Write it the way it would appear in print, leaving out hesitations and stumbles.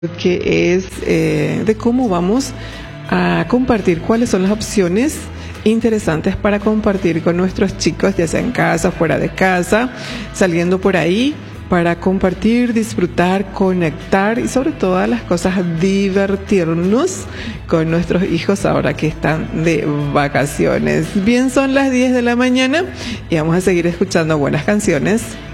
que es de cómo vamos a compartir, cuáles son las opciones interesantes para compartir con nuestros chicos, ya sea en casa, fuera de casa, saliendo por ahí, para compartir, disfrutar, conectar y sobre todas las cosas divertirnos con nuestros hijos ahora que están de vacaciones. Bien, son las 10 de la mañana y vamos a seguir escuchando buenas canciones